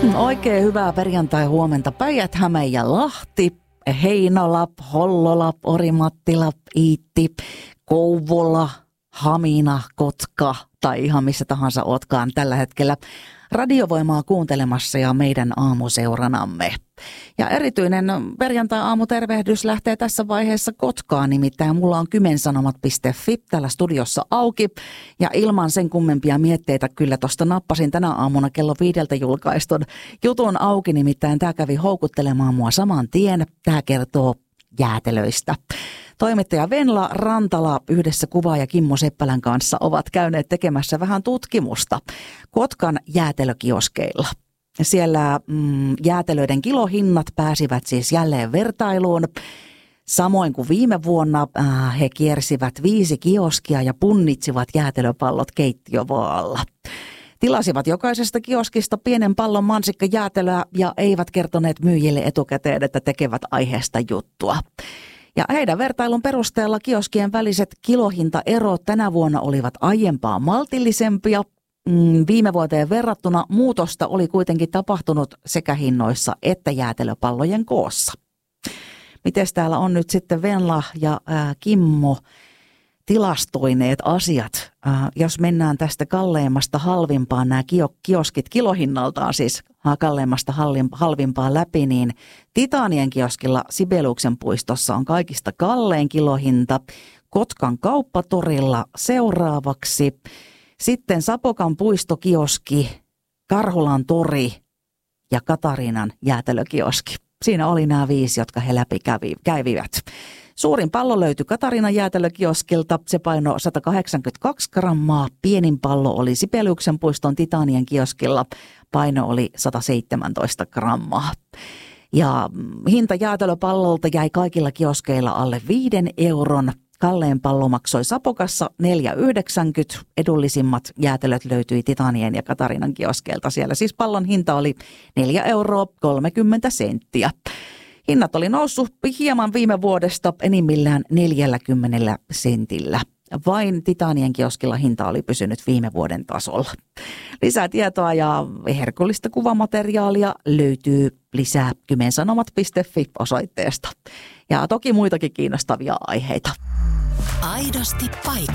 Oikein hyvää perjantai-huomenta. Päijät-Häme ja Lahti, Heinola, Hollola, Orimattila, Iitti, Kouvola, Hamina, Kotka tai ihan missä tahansa ootkaan tällä hetkellä Radiovoimaa kuuntelemassa ja meidän aamuseuranamme. Ja erityinen perjantai-aamutervehdys lähtee tässä vaiheessa Kotkaan, nimittäin mulla on kymensanomat.fi täällä studiossa auki. Ja ilman sen kummempia mietteitä kyllä tuosta nappasin tänä aamuna kello 5 julkaistun jutun auki, nimittäin tämä kävi houkuttelemaan mua saman tien. Tämä kertoo jäätelöistä. Toimittaja Venla Rantala yhdessä kuvaaja Kimmo Seppälän kanssa ovat käyneet tekemässä vähän tutkimusta Kotkan jäätelökioskeilla. Siellä jäätelöiden kilohinnat pääsivät siis jälleen vertailuun. Samoin kuin viime vuonna he kiersivät 5 kioskia ja punnitsivat jäätelöpallot keittiövaalla. Tilasivat jokaisesta kioskista pienen pallon mansikkajäätelöä ja eivät kertoneet myyjille etukäteen, että tekevät aiheesta juttua. Ja heidän vertailun perusteella kioskien väliset kilohintaerot tänä vuonna olivat aiempaa maltillisempia. Viime vuoteen verrattuna muutosta oli kuitenkin tapahtunut sekä hinnoissa että jäätelöpallojen koossa. Mites täällä on nyt sitten Venla ja Kimmo tilastoineet asiat? Jos mennään tästä kalleimmasta halvimpaan, nämä kioskit kilohinnaltaan siis kalleimmasta halvimpaan läpi, niin Titanien kioskilla Sibeliuksen puistossa on kaikista kallein kilohinta. Kotkan kauppatorilla seuraavaksi. Sitten Sapokan puistokioski, Karhulan tori ja Katariinan jäätelökioski. Siinä oli nämä 5, jotka he läpi kävivät. Suurin pallo löytyi Katariinan jäätelökioskilta. Se painoi 182 grammaa. Pienin pallo oli Sibeliuksen puiston Titanien kioskilla. Paino oli 117 grammaa. Ja hinta jäätelöpallolta jäi kaikilla kioskeilla alle 5 euron. Kallein pallo maksoi Sapokassa 4,90. Edullisimmat jäätelöt löytyi Titanien ja Katariinan kioskeilta. Siellä siis pallon hinta oli 4,30 €. Hinnat oli noussut hieman viime vuodesta, enimmillään 40 sentillä. Vain Titanien kioskilla hinta oli pysynyt viime vuoden tasolla. Lisää tietoa ja herkullista kuvamateriaalia löytyy lisää kymensanomat.fi osoitteesta. Ja toki muitakin kiinnostavia aiheita. Aidosti paikalla.